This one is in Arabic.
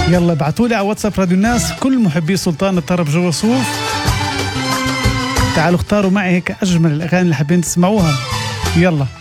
يلا ابعتوا لي على واتساب راديو الناس كل محبي سلطان الطرب جوا صوف. تعالوا اختاروا معي هيك أجمل الأغاني اللي حابين تسمعوها. يلا